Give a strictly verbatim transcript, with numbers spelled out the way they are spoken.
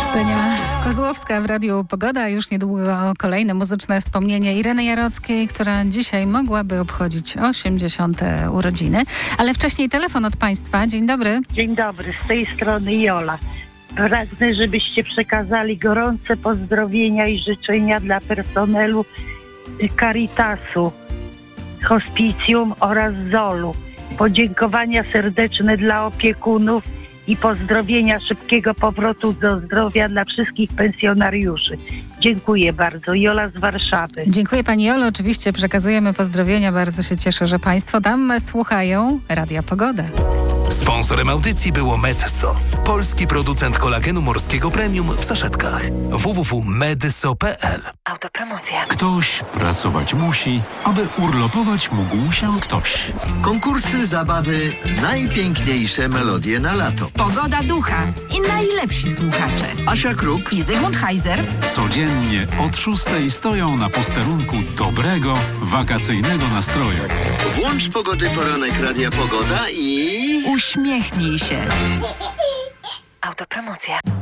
Justynia Kozłowska w Radiu Pogoda. Już niedługo kolejne muzyczne wspomnienie Ireny Jarockiej, która dzisiaj mogłaby obchodzić osiemdziesiąte urodziny. Ale wcześniej telefon od Państwa. Dzień dobry. Dzień dobry, z tej strony Jola. Pragnę, żebyście przekazali gorące pozdrowienia i życzenia dla personelu Caritasu, Hospicjum oraz Zolu. Podziękowania serdeczne dla opiekunów i pozdrowienia szybkiego powrotu do zdrowia dla wszystkich pensjonariuszy. Dziękuję bardzo. Jola z Warszawy. Dziękuję Pani Jolo. Oczywiście przekazujemy pozdrowienia. Bardzo się cieszę, że Państwo tam słuchają Radia Pogoda. Sponsorem audycji było Medsso, polski producent kolagenu morskiego premium w saszetkach. w w w kropka medsso kropka p l. Autopromocja. Ktoś pracować musi, aby urlopować mógł się ktoś. Konkursy, zabawy, najpiękniejsze melodie na lato. Pogoda ducha i najlepsi słuchacze. Asia Kruk I Zygmunt Heiser. Codziennie od szóstej stoją na posterunku dobrego, wakacyjnego nastroju. Włącz Pogody Poranek Radia Pogoda i... Uśmiechnij się. Autopromocja.